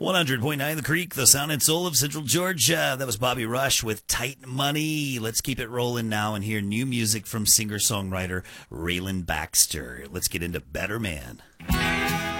100.9 The Creek, the sound and soul of Central Georgia. That was Bobby Rush with Tight Money. Let's keep it rolling now and hear new music from singer-songwriter Raylan Baxter. Let's get into Better Man.